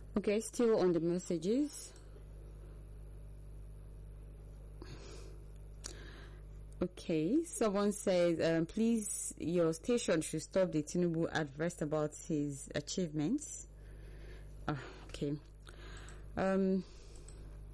Okay, still on the messages. Okay, someone says, please, your station should stop the Tinubu adverse about his achievements. Okay.